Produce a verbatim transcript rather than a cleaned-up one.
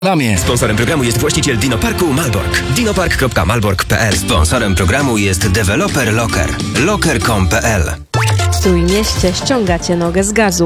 Lamie. Sponsorem programu jest właściciel Dinoparku Malbork. dinopark kropka malbork kropka p l. Sponsorem programu jest deweloper Locker. locker kropka com kropka p l. W Trójmieście ściągacie nogę z gazu.